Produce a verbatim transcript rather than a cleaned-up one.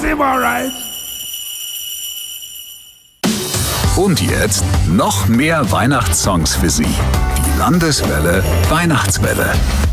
him alright. Und jetzt noch mehr Weihnachtssongs für Sie. Die Landeswelle Weihnachtswelle.